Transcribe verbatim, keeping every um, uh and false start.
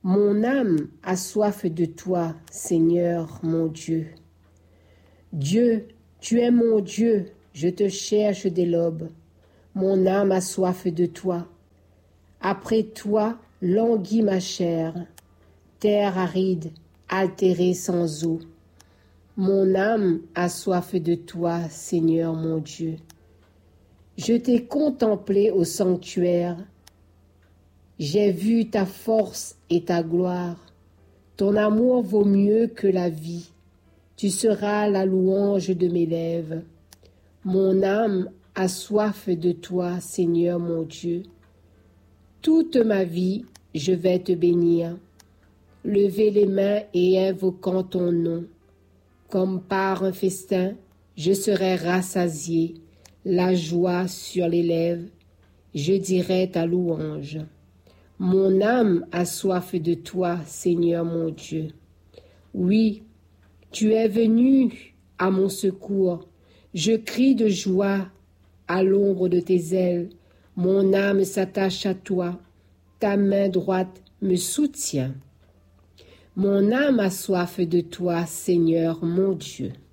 Mon âme a soif de toi, Seigneur mon Dieu. Dieu, tu es mon Dieu, je te cherche dès l'aube. Mon âme a soif de toi. Après toi, languit ma chair, terre aride, altérée sans eau. Mon âme a soif de toi, Seigneur mon Dieu. Je t'ai contemplé au sanctuaire. J'ai vu ta force et ta gloire. Ton amour vaut mieux que la vie. Tu seras la louange de mes lèvres. Mon âme a soif de toi, Seigneur mon Dieu. Toute ma vie, je vais te bénir. Lever les mains et invoquant ton nom. Comme par un festin, je serai rassasié, la joie sur les lèvres. Je dirai ta louange. Mon âme a soif de toi, Seigneur mon Dieu. Oui, tu es venu à mon secours. Je crie de joie à l'ombre de tes ailes. Mon âme s'attache à toi. Ta main droite me soutient. Mon âme a soif de toi, Seigneur mon Dieu.